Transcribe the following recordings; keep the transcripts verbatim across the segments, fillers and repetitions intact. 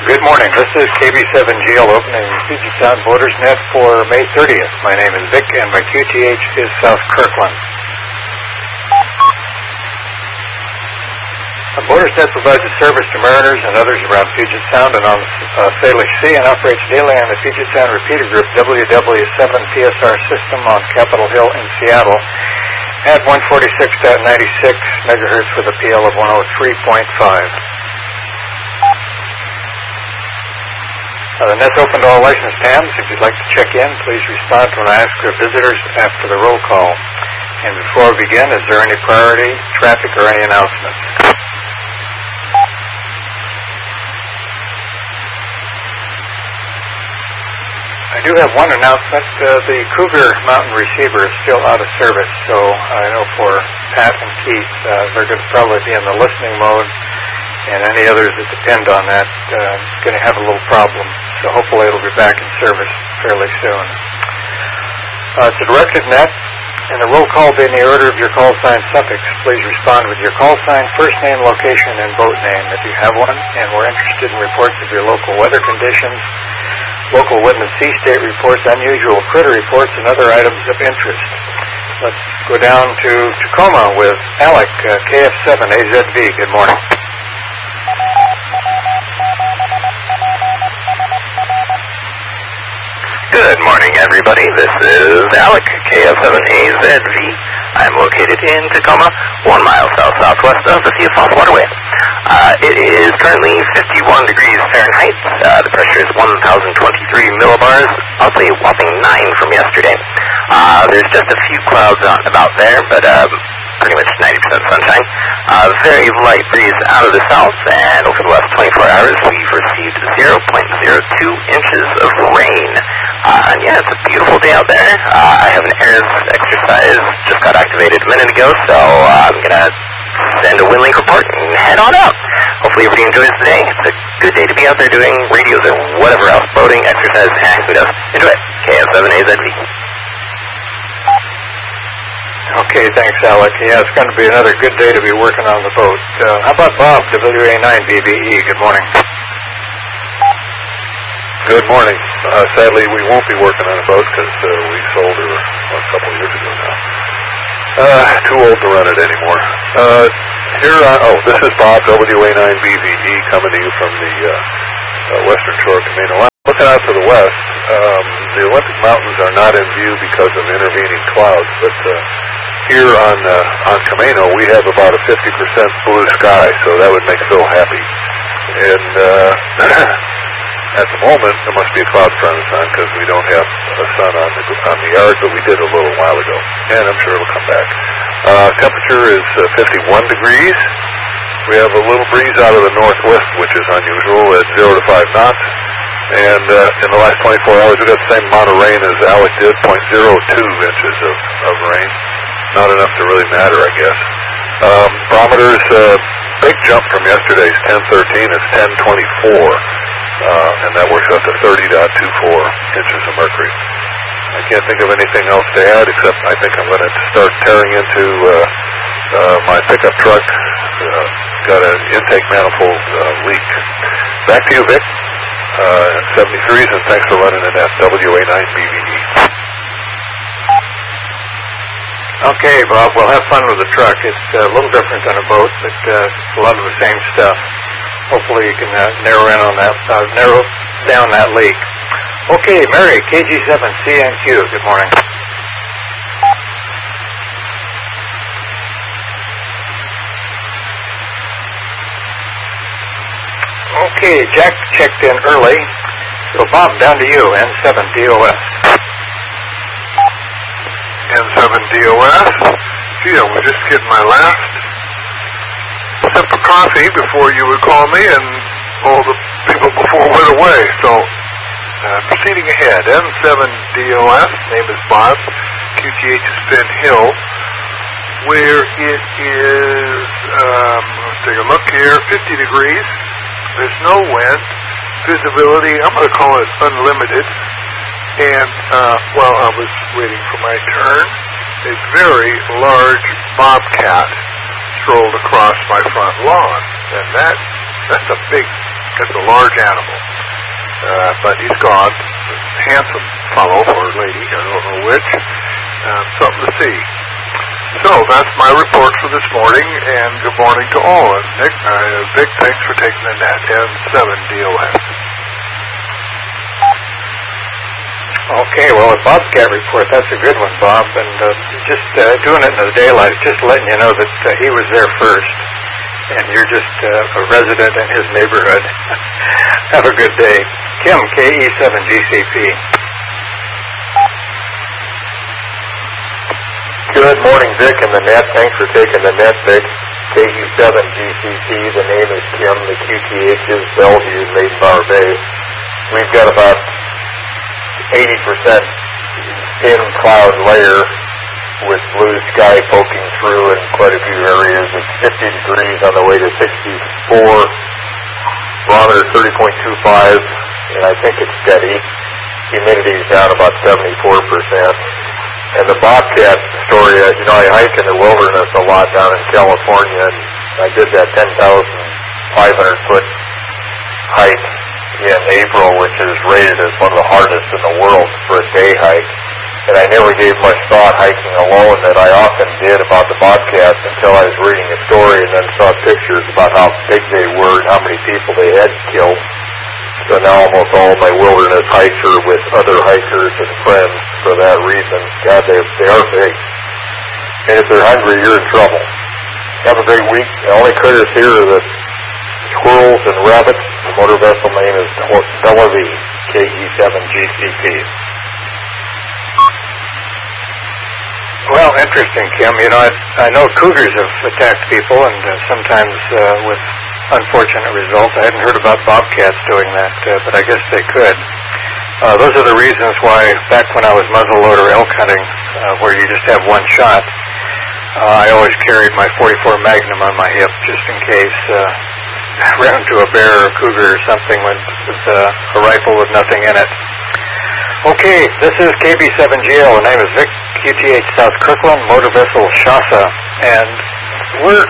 Good morning. This is K B seven G L opening Puget Sound Borders Net for May thirtieth. My name is Vic, and my Q T H is South Kirkland. BordersNet provides a service to mariners and others around Puget Sound and on uh, Salish Sea, and operates daily on the Puget Sound Repeater Group W W seven P S R system on Capitol Hill in Seattle at one forty-six point nine six megahertz with a P L of one oh three point five. Uh, the net's open to all licensed hams. If you'd like to check in, please respond when I ask for visitors after the roll call. And before we begin, is there any priority, traffic, or any announcements? I do have one announcement. Uh, the Cougar Mountain receiver is still out of service, so I know for Pat and Keith, uh, they're going to probably be in the listening mode, and any others that depend on that uh, going to have a little problem. So hopefully it'll be back in service fairly soon. Uh, to directed net, and the roll call be in the order of your call sign suffix. Please respond with your call sign, first name, location, and boat name if you have one, and we're interested in reports of your local weather conditions, local wind and sea state reports, unusual critter reports, and other items of interest. Let's go down to Tacoma with Alec, uh, K F seven A Z V. Good morning. Good morning, everybody. This is Alec, K F seven A Z V. I'm located in Tacoma, one mile south-southwest of the Sea of Falls Waterway. Uh, it is currently fifty-one degrees Fahrenheit. Uh, the pressure is one thousand twenty-three millibars. I'll say a whopping nine from yesterday. Uh, there's just a few clouds on, about there, but um, pretty much ninety percent sunshine. Uh, very light breeze out of the south, and over the last twenty-four hours, we've received zero point zero two inches of rain. Uh, and yeah, it's a beautiful day out there. Uh, I have an A I R S exercise just got activated a minute ago, so uh, I'm going to send a WinLink report and head on out. Hopefully everybody enjoys the day. It's a good day to be out there doing radios or whatever else, boating, exercise, and who knows. Enjoy it. K F seven A Z V. Okay, thanks, Alec. Yeah, it's going to be another good day to be working on the boat. Uh, how about Bob, W A nine B B E? Good morning. Good morning. Uh, sadly, we won't be working on a boat because uh, we sold her well, a couple of years ago now. Uh, too old to run it anymore. Uh, here, on, oh, this is Bob, W A nine B V E, coming to you from the uh, uh, western shore of Camino. Looking out to the west, um, the Olympic Mountains are not in view because of intervening clouds, but uh, here on uh, on Camino, we have about a fifty percent blue sky, so that would make Phil happy. And uh, at the moment, there must be a cloud front on because we don't have a sun on the, on the yard, but we did a little while ago, and I'm sure it'll come back. Uh, temperature is uh, fifty-one degrees. We have a little breeze out of the northwest, which is unusual, at zero to five knots. And uh, in the last twenty-four hours, we got the same amount of rain as Alec did, zero point zero two inches of, of rain. Not enough to really matter, I guess. Um, barometers, uh, big jump from yesterday's ten thirteen. It's ten twenty-four. Uh, and that works out to thirty point two four inches of mercury. I can't think of anything else to add, except I think I'm going to start tearing into uh, uh, my pickup truck. Uh, got an intake manifold uh, leak. Back to you, Vic. Uh, seventy-threes, and thanks for running in that W A nine B V E. Okay, Bob, we'll have fun with the truck. It's a little different than a boat, but uh, it's a lot of the same stuff. Hopefully you can uh, narrow in on that, uh, narrow down that leak. Okay, Mary, K G seven C N Q, good morning. Okay, Jack checked in early, so Bob, down to you, N seven D O S. N seven D O S. Gee, I was just getting my last sip of coffee before you would call me, and all the people before went away. So, uh, proceeding ahead, N seven D O S, name is Bob, Q T H is Ben Hill, where it is, um, let's take a look here, fifty degrees, there's no wind, visibility, I'm going to call it unlimited, and uh, while I was waiting for my turn, a very large bobcat strolled across my front lawn, and that that's a big It's a large animal, uh, but he's gone. Handsome fellow or lady, I don't know which. Um, something to see. So that's my report for this morning, and good morning to all. And Nick, uh, Vic, thanks for taking the net N seven D O S. Okay, well, a Bobcat report, that's a good one, Bob. And uh, just uh, doing it in the daylight, just letting you know that uh, he was there first, and you're just uh, a resident in his neighborhood. Have a good day. Kim, K E seven G C P. Good morning, Vic and the net. Thanks for taking the net, Vic. K E seven G C P, the name is Kim. The Q T H is Bellevue, Maiden Bower Bay. We've got about eighty percent thin cloud layer with blue sky poking through in quite a few areas. It's fifty degrees on the way to sixty-four. Barometer thirty point two five, and I think it's steady. Humidity is down about seventy-four percent. And the Bobcat story, uh, you know, I hike in the wilderness a lot down in California, and I did that ten thousand five hundred foot hike in April, which is rated as one of the hardest in the world for a day hike. And I never gave much thought hiking alone that I often did about the Bobcats until I was reading a story and then saw pictures about how big they were and how many people they had killed. So now almost all my wilderness hikes are with other hikers and friends for that reason. God, they, they are big. And if they're hungry, you're in trouble. Have a great week. The only critters here are the squirrels and rabbits. The motor vessel name is Bellevue, K E seven G C P. Well, interesting, Kim. You know, I, I know cougars have attacked people, and uh, sometimes uh, with unfortunate results. I hadn't heard about bobcats doing that, uh, but I guess they could. Uh, those are the reasons why back when I was muzzleloader elk hunting, uh, where you just have one shot, uh, I always carried my forty-four Magnum on my hip just in case uh, I ran into a bear or a cougar or something with, with uh, a rifle with nothing in it. Okay, this is K B seven G L. The name is Vic, Q T H South Kirkland, motor vessel Shasta, and we're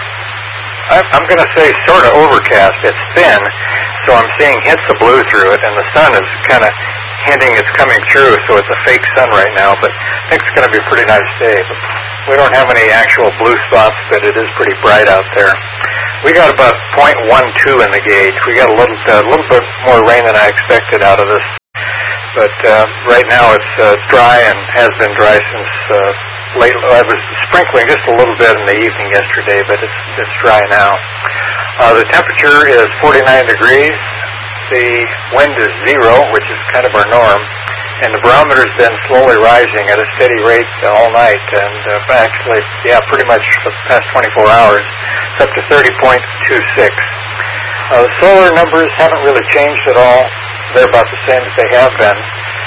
I'm going to say sort of overcast. It's thin, so I'm seeing hints of blue through it, and the sun is kind of hinting it's coming through, so it's a fake sun right now, but I think it's going to be a pretty nice day. But we don't have any actual blue spots, but it is pretty bright out there. We got about point one two in the gauge. We got a little, uh, little bit more rain than I expected out of this. But uh, right now it's uh, dry and has been dry since uh, late. I was sprinkling just a little bit in the evening yesterday, but it's it's dry now. Uh, the temperature is forty-nine degrees. The wind is zero, which is kind of our norm, and the barometer's been slowly rising at a steady rate all night. And uh, actually, yeah, pretty much for the past twenty-four hours, it's up to thirty point two six. Uh, the solar numbers haven't really changed at all. They're about the same as they have been.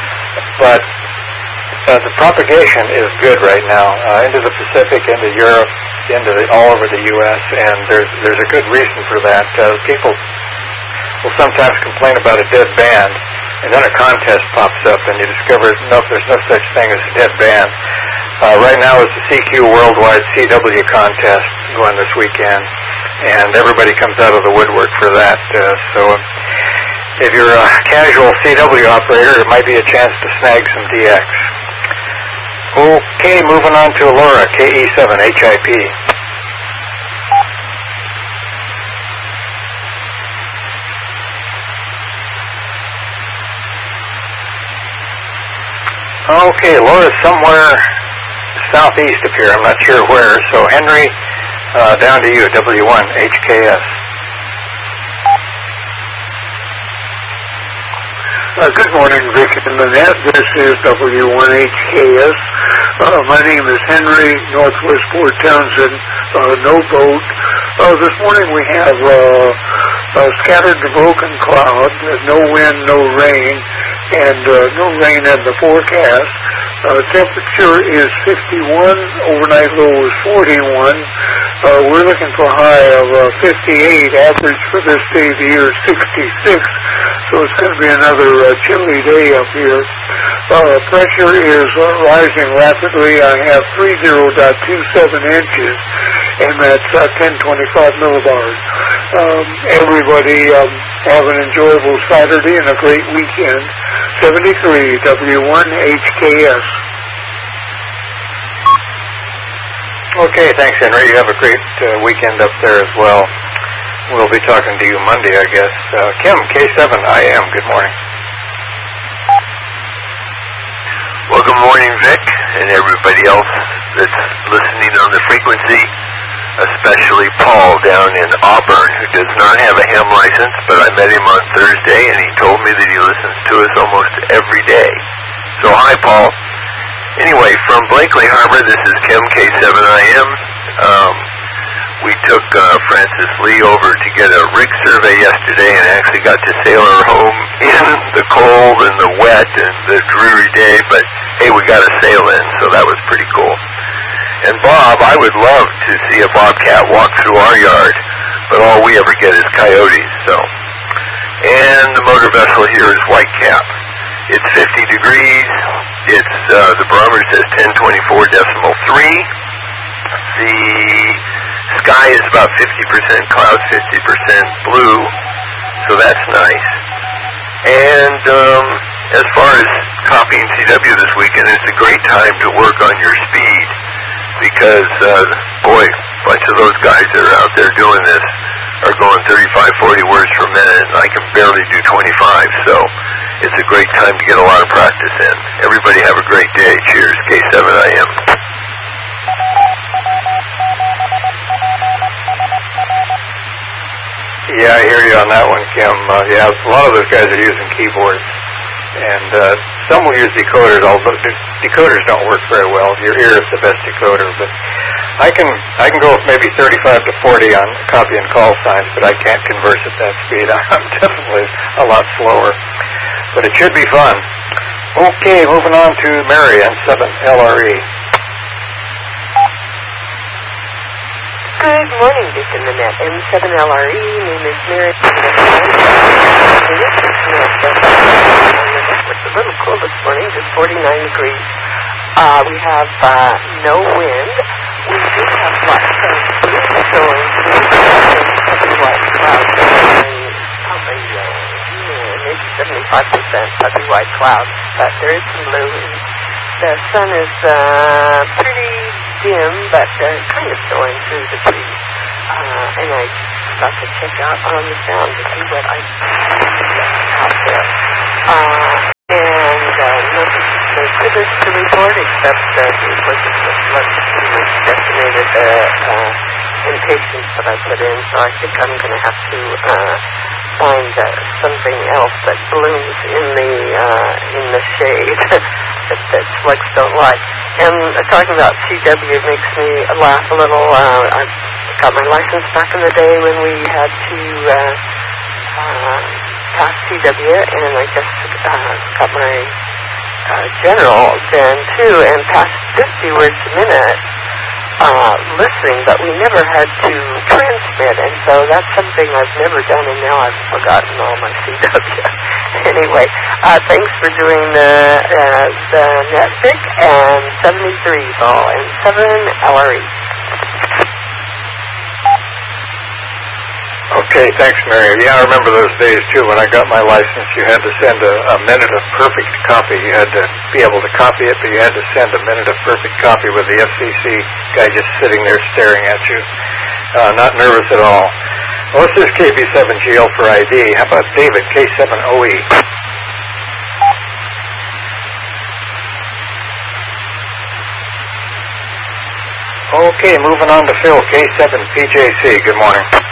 But uh, the propagation is good right now, uh, into the Pacific, into Europe, into the, all over the U S, and there's there's a good reason for that. Uh, people will sometimes complain about a dead band, and then a contest pops up, and you discover, no, there's no such thing as a dead band. Uh, right now it's the C Q Worldwide C W contest going this weekend, and everybody comes out of the woodwork for that. Uh, so if you're a casual C W operator, it might be a chance to snag some D X. Okay, moving on to Laura, K E seven H I P. Okay, Laura's somewhere southeast of here. I'm not sure where. So, Henry, uh, down to you, W one H K S. Uh, good morning, Vic and Lynette. This is W one H K S. Uh, my name is Henry, Northwest Port Townsend, uh, no boat. Uh, this morning we have uh, uh, scattered to broken cloud, no wind, no rain, and uh, no rain in the forecast. Uh, temperature is fifty-one, overnight low is forty-one. Uh, we're looking for a high of uh, fifty-eight, average for this day of the year sixty-six. So it's going to be another uh, chilly day up here. Uh, pressure is uh, rising rapidly. I have thirty point two seven inches, and that's uh, ten twenty-five millibars. Um, everybody um, Have an enjoyable Saturday and a great weekend. seventy-three W one H K S. Okay, thanks, Henry. You have a great uh, weekend up there as well. We'll be talking to you Monday, I guess. Uh, Kim, K seven I M, good morning. Well, good morning, Vic, and everybody else that's listening on the frequency, especially Paul down in Auburn, who does not have a ham license, but I met him on Thursday, and he told me that he listens to us almost every day. So, hi, Paul. Anyway, from Blakely Harbor, this is Kim, K seven I M. Um, we took uh, Francis Lee over to get a rig survey yesterday and actually got to sail her home in the cold and the wet and the dreary day, but hey, we got a sail in, so that was pretty cool. And Bob, I would love to see a bobcat walk through our yard, but all we ever get is coyotes, so. And the motor vessel here is Whitecap. It's fifty degrees. It's, uh, the barometer says ten twenty-four decimal three. The sky is about fifty percent clouds, fifty percent blue, so that's nice. And um, as far as copying C W this weekend, it's a great time to work on your speed because, uh, boy, a bunch of those guys that are out there doing this are going thirty-five, forty words per minute, and I can barely do twenty-five, so it's a great time to get a lot of practice in. Everybody have a great day. Cheers, K seven I M. Yeah, I hear you on that one, Kim. Uh, yeah, a lot of those guys are using keyboards, and uh, some will use decoders, although the decoders don't work very well. Your ear is the best decoder, but I can I can go with maybe thirty-five to forty on copy and call signs, but I can't converse at that speed. I'm definitely a lot slower, but it should be fun. Okay, moving on to Mary on seven L R E. Good morning, Dick and Lynette. M seven L R E, name is Mary. It's a little cool this morning, just forty-nine degrees. Uh, we have uh, no wind. We do have lots of blue showing through the white clouds. Probably uh, maybe seventy-five percent puffy white clouds, but there is some blue. The sun is uh, pretty dim, but uh, kind of showing through the trees. Uh, and I got to check out on the sound to see what I out there. Uh, and uh, nothing specific to report except that it was a decimated uh, uh, impatience that I put in, so I think I'm going to have to uh, find uh, something else that blooms in the uh, in the shade that, that slugs don't like. And uh, talking about C W makes me laugh a little. Uh, I got my license back in the day when we had to uh, uh, pass C W, and I just uh, got my uh, general then too, and passed fifty words a minute. Uh, listening, but we never had to transmit, and so that's something I've never done, and now I've forgotten all my C W. Anyway, uh, thanks for doing the, uh, the NetVic, and seventy-three ball, and seven L R E. Okay, thanks, Mary. Yeah, I remember those days, too. When I got my license, you had to send a, a minute of perfect copy. You had to be able to copy it, but you had to send a minute of perfect copy with the F C C guy just sitting there staring at you. Uh, not nervous at all. Well, this is K B seven G L for I D. How about David, K seven O E? Okay, moving on to Phil, K seven P J C. Good morning.